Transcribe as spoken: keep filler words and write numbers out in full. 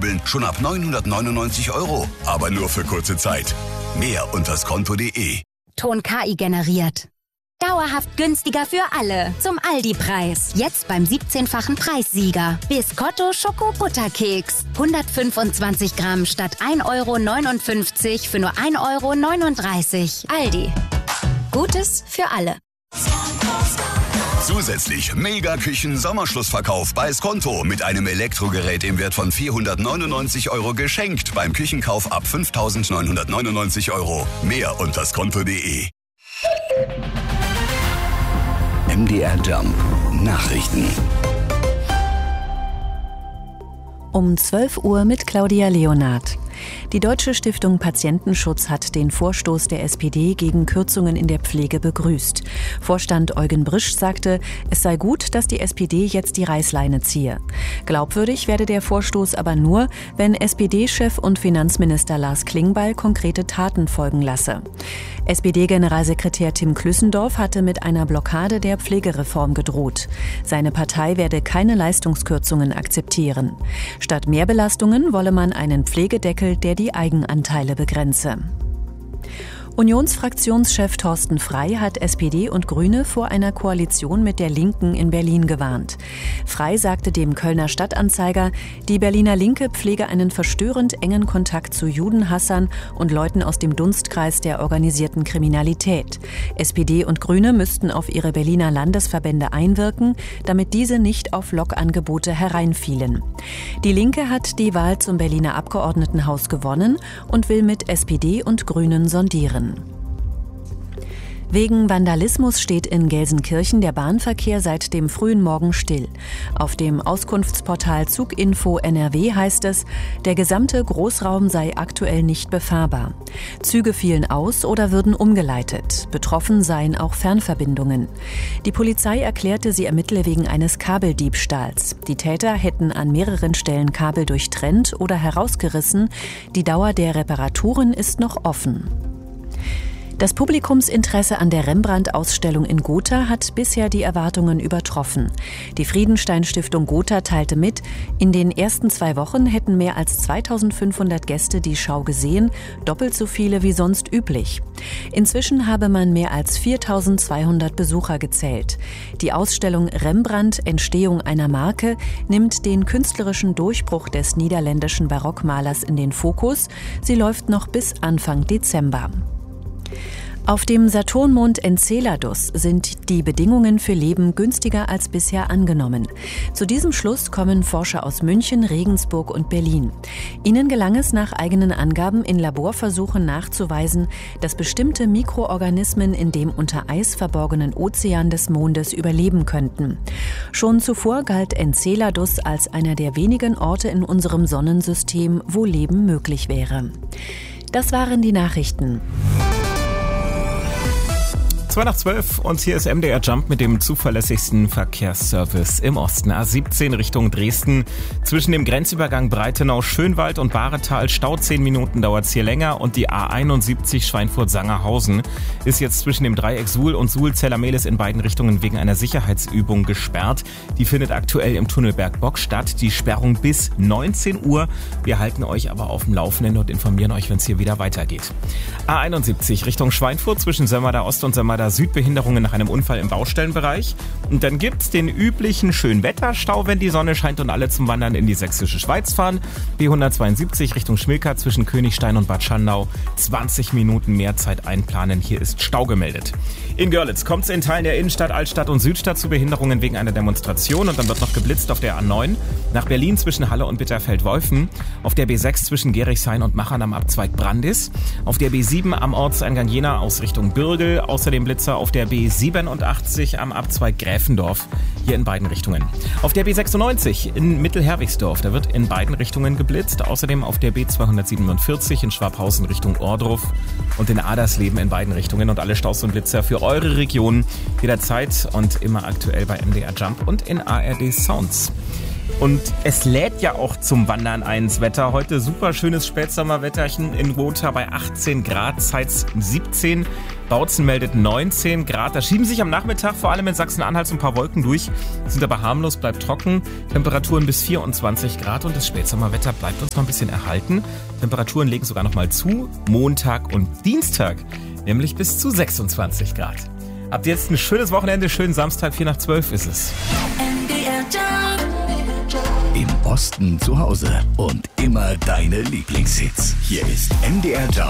Möbeln schon ab neunhundertneunundneunzig Euro. Aber nur für kurze Zeit. Mehr unter skonto punkt de. Ton K I generiert. Dauerhaft günstiger für alle. Zum Aldi-Preis. Jetzt beim siebzehnfachen Preissieger. Biscotto Schoko-Butterkeks. hundertfünfundzwanzig Gramm statt ein Euro neunundfünfzig für nur ein Euro neununddreißig. Aldi. Gutes für alle. Zusätzlich Mega-Küchen-Sommerschlussverkauf bei Skonto mit einem Elektrogerät im Wert von vierhundertneunundneunzig Euro geschenkt beim Küchenkauf ab fünftausendneunhundertneunundneunzig Euro. Mehr unter skonto punkt de. M D R Jump Nachrichten. Um zwölf Uhr mit Claudia Leonard. Die Deutsche Stiftung Patientenschutz hat den Vorstoß der S P D gegen Kürzungen in der Pflege begrüßt. Vorstand Eugen Brisch sagte, es sei gut, dass die S P D jetzt die Reißleine ziehe. Glaubwürdig werde der Vorstoß aber nur, wenn S P D-Chef und Finanzminister Lars Klingbeil konkrete Taten folgen lasse. S P D-Generalsekretär Tim Klüssendorf hatte mit einer Blockade der Pflegereform gedroht. Seine Partei werde keine Leistungskürzungen akzeptieren. Statt Mehrbelastungen wolle man einen Pflegedeckel, der die Eigenanteile begrenze. Unionsfraktionschef Thorsten Frey hat S P D und Grüne vor einer Koalition mit der Linken in Berlin gewarnt. Frey sagte dem Kölner Stadtanzeiger, die Berliner Linke pflege einen verstörend engen Kontakt zu Judenhassern und Leuten aus dem Dunstkreis der organisierten Kriminalität. S P D und Grüne müssten auf ihre Berliner Landesverbände einwirken, damit diese nicht auf Lockangebote hereinfielen. Die Linke hat die Wahl zum Berliner Abgeordnetenhaus gewonnen und will mit S P D und Grünen sondieren. Wegen Vandalismus steht in Gelsenkirchen der Bahnverkehr seit dem frühen Morgen still. Auf dem Auskunftsportal Zuginfo N R W heißt es, der gesamte Großraum sei aktuell nicht befahrbar. Züge fielen aus oder würden umgeleitet. Betroffen seien auch Fernverbindungen. Die Polizei erklärte, sie ermittle wegen eines Kabeldiebstahls. Die Täter hätten an mehreren Stellen Kabel durchtrennt oder herausgerissen. Die Dauer der Reparaturen ist noch offen. Das Publikumsinteresse an der Rembrandt-Ausstellung in Gotha hat bisher die Erwartungen übertroffen. Die Friedenstein-Stiftung Gotha teilte mit, in den ersten zwei Wochen hätten mehr als zweitausendfünfhundert Gäste die Schau gesehen, doppelt so viele wie sonst üblich. Inzwischen habe man mehr als viertausendzweihundert Besucher gezählt. Die Ausstellung Rembrandt – Entstehung einer Marke nimmt den künstlerischen Durchbruch des niederländischen Barockmalers in den Fokus. Sie läuft noch bis Anfang Dezember. Auf dem Saturnmond Enceladus sind die Bedingungen für Leben günstiger als bisher angenommen. Zu diesem Schluss kommen Forscher aus München, Regensburg und Berlin. Ihnen gelang es nach eigenen Angaben in Laborversuchen nachzuweisen, dass bestimmte Mikroorganismen in dem unter Eis verborgenen Ozean des Mondes überleben könnten. Schon zuvor galt Enceladus als einer der wenigen Orte in unserem Sonnensystem, wo Leben möglich wäre. Das waren die Nachrichten. zwei nach zwölf und hier ist M D R Jump mit dem zuverlässigsten Verkehrsservice im Osten. A siebzehn Richtung Dresden. Zwischen dem Grenzübergang Breitenau-Schönwald und Bahretal Stau zehn Minuten dauert's hier länger und die A einundsiebzig Schweinfurt-Sangerhausen ist jetzt zwischen dem Dreieck Suhl und Suhl-Zellermehlis in beiden Richtungen wegen einer Sicherheitsübung gesperrt. Die findet aktuell im Tunnel Bergbock statt. Die Sperrung bis neunzehn Uhr. Wir halten euch aber auf dem Laufenden und informieren euch, wenn es hier wieder weitergeht. A einundsiebzig Richtung Schweinfurt zwischen Sömmerda Ost und Sömmerda Südbehinderungen nach einem Unfall im Baustellenbereich. Und dann gibt's den üblichen Schönwetterstau, wenn die Sonne scheint und alle zum Wandern in die sächsische Schweiz fahren. B hundertzweiundsiebzig Richtung Schmilka zwischen Königstein und Bad Schandau. zwanzig Minuten mehr Zeit einplanen. Hier ist Stau gemeldet. In Görlitz kommt's in Teilen der Innenstadt, Altstadt und Südstadt zu Behinderungen wegen einer Demonstration. Und dann wird noch geblitzt auf der A neun nach Berlin zwischen Halle und Bitterfeld-Wolfen. Auf der B sechs zwischen Gerichshain und Machern am Abzweig Brandis. Auf der B sieben am Ortseingang Jena aus Richtung Bürgel. Außerdem Blitzer auf der B siebenundachtzig am Abzweig Gräfendorf. Hier in beiden Richtungen. Auf der B sechsundneunzig in Mittelherwigsdorf. Da wird in beiden Richtungen geblitzt. Außerdem auf der B zweihundertsiebenundvierzig in Schwabhausen Richtung Ohrdruf. Und in Adersleben in beiden Richtungen. Und alle Staus und Blitzer für eure Region jederzeit und immer aktuell bei M D R Jump und in A R D Sounds. Und es lädt ja auch zum Wandern ein, das Wetter. Heute super schönes Spätsommerwetterchen in Rotha bei achtzehn Grad, Zeitz siebzehn. Bautzen meldet neunzehn Grad. Da schieben sich am Nachmittag vor allem in Sachsen-Anhalt so ein paar Wolken durch, sind aber harmlos, bleibt trocken. Temperaturen bis vierundzwanzig Grad und das Spätsommerwetter bleibt uns noch ein bisschen erhalten. Temperaturen legen sogar noch mal zu, Montag und Dienstag, nämlich bis zu sechsundzwanzig Grad. Habt ihr jetzt ein schönes Wochenende, schönen Samstag, vier nach zwölf ist es. Im Osten zu Hause und immer deine Lieblingshits. Hier ist M D R Jump